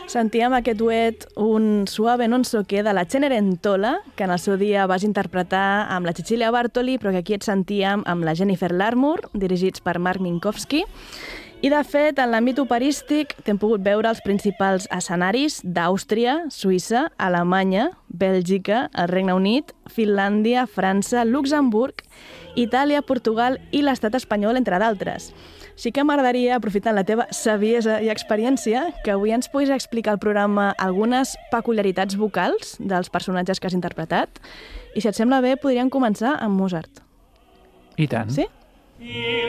Sentíem aquest duet Un suave non so què de la Cenerentola, que en el seu dia vas interpretar amb la Cecilia Bartoli, però que aquí et sentíem amb la Jennifer Larmour, dirigits per Mark Minkowski. I, de fet, en l'àmbit operístic t'hem pogut veure els principals escenaris d'Àustria, Suïssa, Alemanya, Bèlgica, el Regne Unit, Finlàndia, França, Luxemburg, Itàlia, Portugal i l'estat espanyol, entre d'altres. Sí que m'agradaria, aprofitant la teva saviesa i experiència, que avui ens puguis explicar al programa algunes peculiaritats vocals dels personatges que has interpretat. I si et sembla bé, podríem començar amb Mozart. I tant. Sí?